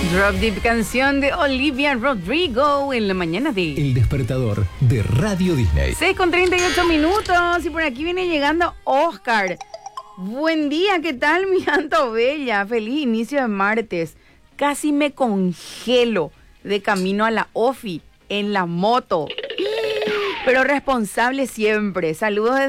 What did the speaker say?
Drop Deep, canción de Olivia Rodrigo en la mañana de El Despertador de Radio Disney. 6:38 y por aquí viene llegando Oscar. Buen día, ¿qué tal, mi Anto Bella? Feliz inicio de martes. Casi me congelo de camino a la OFI en la moto. Pero responsable siempre. Saludos desde